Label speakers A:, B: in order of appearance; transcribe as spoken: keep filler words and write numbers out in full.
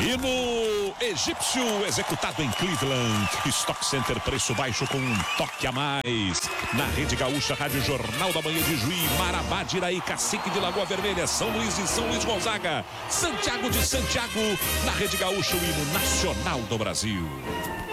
A: E no egípcio, executado em Cleveland, Stock Center, preço baixo com um toque a mais. Na Rede Gaúcha, Rádio Jornal da Manhã de Juí, Marabá, Iraí, Cacique de Lagoa Vermelha, São Luís e São Luís Gonzaga, Santiago de Santiago, na Rede Gaúcha, o hino nacional do Brasil.